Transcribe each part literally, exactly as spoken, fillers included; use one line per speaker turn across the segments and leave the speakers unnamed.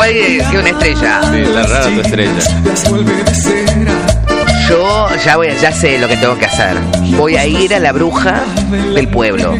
Que una estrella.
Sí, está rara tu estrella.
Yo ya voy, ya sé lo que tengo que hacer. Voy a ir a la bruja del pueblo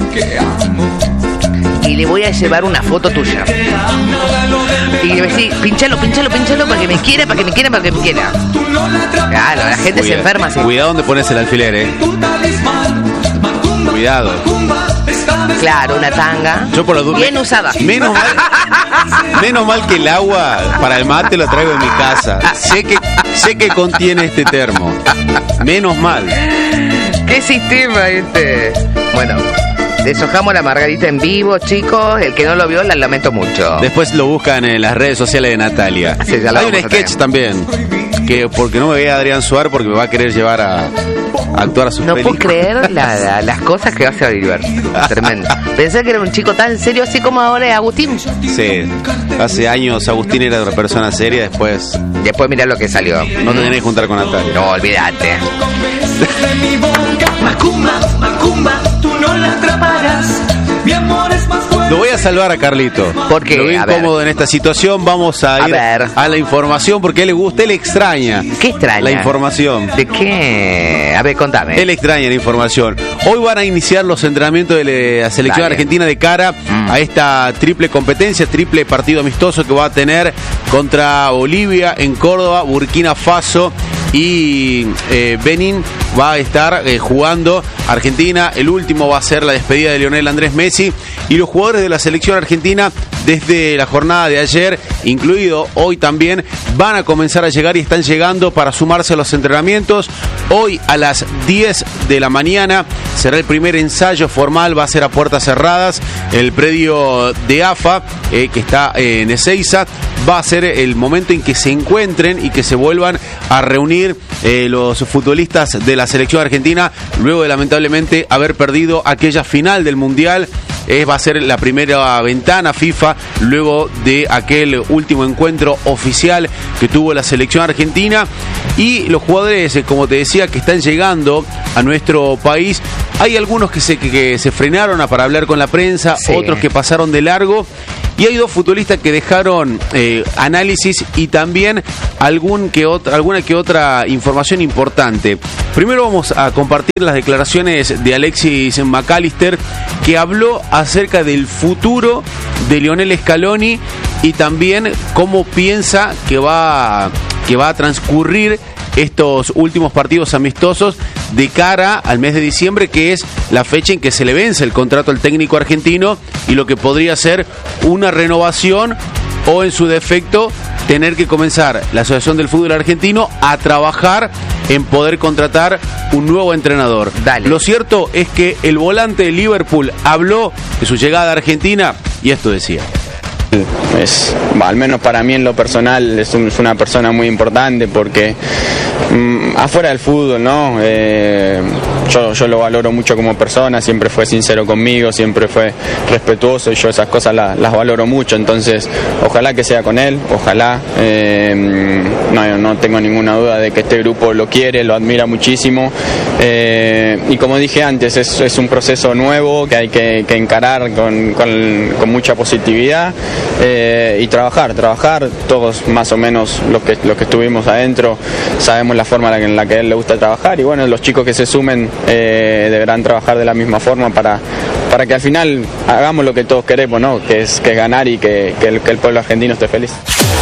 y le voy a llevar una foto tuya. Y le voy a decir, pinchalo, pinchalo, pinchalo para que me quiera, para que me quiera, para que me quiera. Claro, la gente
Cuidado,
se enferma así.
Cuidado donde pones el alfiler, eh. Cuidado.
Claro, una tanga.
Yo por lo duro.
Bien usada.
Menos mal, menos mal que el agua para el mate lo traigo de mi casa. Sé que, sé que contiene este termo. Menos mal.
¿Qué sistema este? Bueno, deshojamos la margarita en vivo, chicos. El que no lo vio, la lamento mucho.
Después lo buscan en las redes sociales de Natalia.
Sí, ya
Hay un sketch también. Que porque no me ve a Adrián Suar porque me va a querer llevar a, a actuar a sus
No
películas.
puedo creer la, la, las cosas que hace Oliver. Tremendo. Pensé que era un chico tan serio así como ahora es Agustín.
Sí, hace años Agustín era otra persona seria, después
Después mirá lo que salió.
no te tenés que juntar con Natalia.
No, olvídate.
Macumba, Macumba, tú no la atraparás. Mi amor es más fuerte.
Lo voy a salvar a Carlito.
¿Por qué?
Lo veo
A ver.
incómodo en esta situación. Vamos a
A
ir
ver.
a la información porque a él le gusta, él extraña.
¿Qué extraña?
La información.
¿De qué? A ver, contame.
Él extraña la información. Hoy van a iniciar los entrenamientos de la selección
Dale.
argentina de cara
Mm.
a esta triple competencia, triple partido amistoso que va a tener contra Bolivia en Córdoba, Burkina Faso y eh, Benín. Va a estar eh, jugando Argentina. El último va a ser la despedida de Lionel Andrés Messi. Y los jugadores de la selección argentina, desde la jornada de ayer, incluido hoy también, van a comenzar a llegar y están llegando para sumarse a los entrenamientos. Hoy a las diez de la mañana será el primer ensayo formal, va a ser a puertas cerradas, en el predio de A F A, eh, que está eh, en Ezeiza. Va a ser el momento en que se encuentren y que se vuelvan a reunir eh, los futbolistas de la selección argentina, luego de lamentablemente haber perdido aquella final del Mundial. Eh, va a ser la primera ventana FIFA luego de aquel último encuentro oficial que tuvo la selección argentina. Y los jugadores, eh, como te decía, que están llegando a nuestro país, hay algunos que se, que, que se frenaron a, para hablar con la prensa,
Sí.
otros que pasaron de largo. Y hay dos futbolistas que dejaron eh, análisis y también algún que otra, alguna que otra información importante. Primero vamos a compartir las declaraciones de Alexis McAllister, que habló acerca del futuro de Lionel Scaloni y también cómo piensa que va, que va a transcurrir estos últimos partidos amistosos de cara al mes de diciembre, que es la fecha en que se le vence el contrato al técnico argentino y lo que podría ser una renovación o, en su defecto, tener que comenzar la Asociación del Fútbol Argentino a trabajar en poder contratar un nuevo entrenador.
Dale.
Lo cierto es que el volante de Liverpool habló de su llegada a Argentina y esto decía.
Es, al menos para mí en lo personal, es, un, es una persona muy importante porque mmm, afuera del fútbol, ¿no? Eh, yo, yo lo valoro mucho como persona, siempre fue sincero conmigo, siempre fue respetuoso y yo esas cosas la, las valoro mucho, entonces ojalá que sea con él, ojalá, eh, no, no tengo ninguna duda de que este grupo lo quiere, lo admira muchísimo, eh, y como dije antes, es, es un proceso nuevo que hay que, que encarar con, con, con mucha positividad. Eh, y trabajar, trabajar, todos más o menos los que, los que estuvimos adentro sabemos la forma en la que a él le gusta trabajar y bueno, los chicos que se sumen eh, deberán trabajar de la misma forma para, para que al final hagamos lo que todos queremos, ¿no? Que es, que es ganar y que, que, el, que el pueblo argentino esté feliz.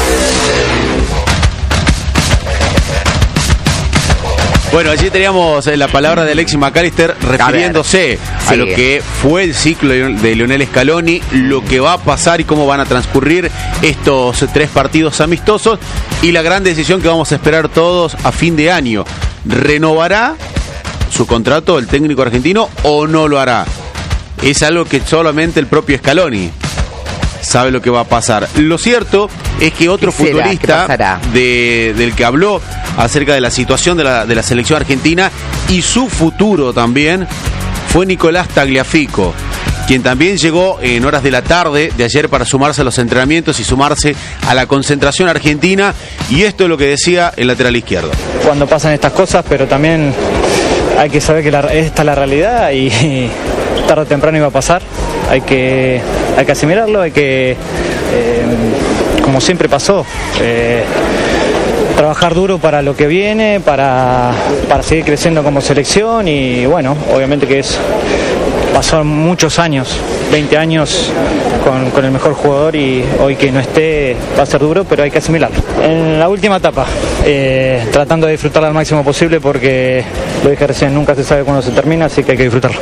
Bueno, allí teníamos la palabra de Alexis McAllister refiriéndose a, a lo que fue el ciclo de Lionel Scaloni, lo que va a pasar y cómo van a transcurrir estos tres partidos amistosos y la gran decisión que vamos a esperar todos a fin de año. ¿Renovará su contrato el técnico argentino o no lo hará? Es algo que solamente el propio Scaloni sabe lo que va a pasar. Lo cierto es que otro futbolista de, del que habló acerca de la situación de la, de la selección argentina y su futuro también fue Nicolás Tagliafico, quien también llegó en horas de la tarde de ayer para sumarse a los entrenamientos y sumarse a la concentración argentina, y esto es lo que decía el lateral izquierdo.
Cuando pasan estas cosas, pero también hay que saber que la, esta es la realidad y, y tarde o temprano iba a pasar. Hay que, hay que asimilarlo, hay que, eh, como siempre pasó. Eh, trabajar duro para lo que viene, para, para seguir creciendo como selección y bueno, obviamente que es pasó muchos años, veinte años con, con el mejor jugador y hoy que no esté va a ser duro, pero hay que asimilarlo. En la última etapa, eh, tratando de disfrutarla al máximo posible porque lo dije recién, nunca se sabe cuándo se termina, así que hay que disfrutarlo.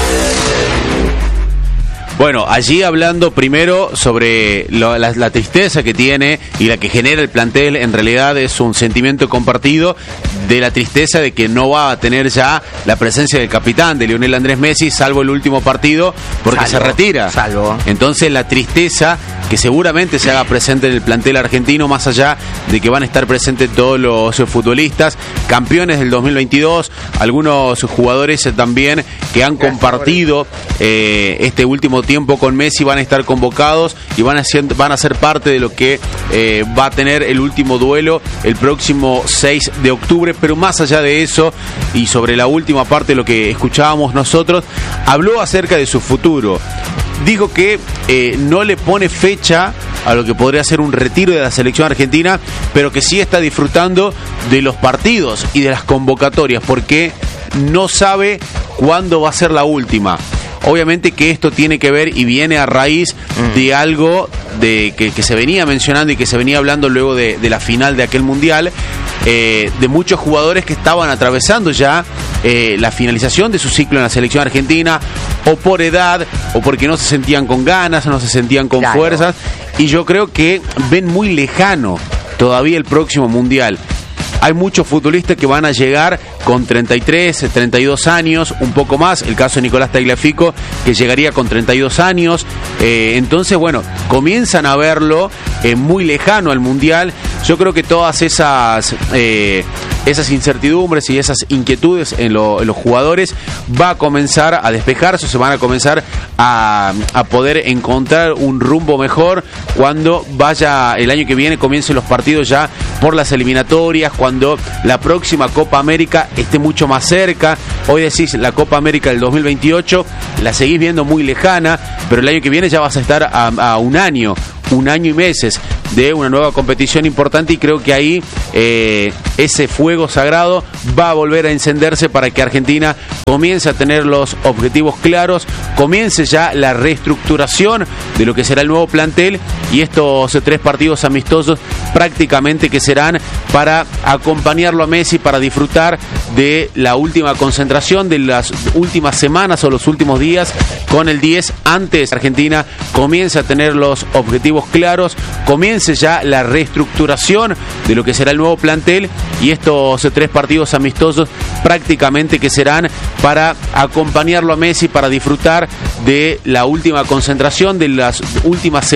Bueno, allí hablando primero sobre lo, la, la tristeza que tiene y la que genera el plantel, en realidad es un sentimiento compartido de la tristeza de que no va a tener ya la presencia del capitán, de Lionel Andrés Messi, salvo el último partido, porque salvo, se retira.
Salvo.
Entonces la tristeza que seguramente se haga presente en el plantel argentino, más allá de que van a estar presentes todos los futbolistas, campeones del dos mil veintidós, algunos jugadores también que han compartido eh, este último tiempo con Messi van a estar convocados y van a ser, van a ser parte de lo que eh, va a tener el último duelo el próximo seis de octubre, pero más allá de eso y sobre la última parte de lo que escuchábamos nosotros, habló acerca de su futuro. Dijo que eh, no le pone fecha a lo que podría ser un retiro de la selección argentina, pero que sí está disfrutando de los partidos y de las convocatorias, porque no sabe cuándo va a ser la última. Obviamente que esto tiene que ver y viene a raíz de algo de que, que se venía mencionando y que se venía hablando luego de, de la final de aquel mundial, eh, de muchos jugadores que estaban atravesando ya eh, la finalización de su ciclo en la selección argentina, o por edad, o porque no se sentían con ganas, no se sentían con claro. fuerzas, y yo creo que ven muy lejano todavía el próximo mundial. Hay muchos futbolistas que van a llegar con treinta y tres, treinta y dos años, un poco más. El caso de Nicolás Tagliafico, que llegaría con treinta y dos años. Eh, entonces, bueno, comienzan a verlo eh, muy lejano al Mundial. Yo creo que todas esas, eh, esas incertidumbres y esas inquietudes en, lo, en los jugadores va a comenzar a despejarse, se van a comenzar a, a poder encontrar un rumbo mejor cuando vaya el año que viene, comiencen los partidos ya por las eliminatorias, cuando la próxima Copa América esté mucho más cerca. Hoy decís la Copa América del dos mil veintiocho, la seguís viendo muy lejana, pero el año que viene ya vas a estar a, a un año, un año y meses de una nueva competición importante, y creo que ahí eh, ese fuego sagrado va a volver a encenderse para que Argentina comience a tener los objetivos claros, comience ya la reestructuración de lo que será el nuevo plantel, y estos tres partidos amistosos prácticamente que serán para acompañarlo a Messi, para disfrutar de la última concentración, de las últimas semanas o los últimos días con el diez, antes Argentina comience a tener los objetivos claros, comience ya la reestructuración de lo que será el nuevo plantel, y estos tres partidos amistosos prácticamente que serán para acompañarlo a Messi, para disfrutar de la última concentración, de las últimas semanas